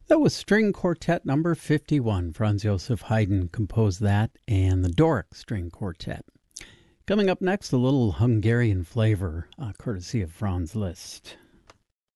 That was String Quartet number 51. Franz Joseph Haydn composed that, and the Doric String Quartet. Coming up next, a little Hungarian flavor, courtesy of Franz Liszt.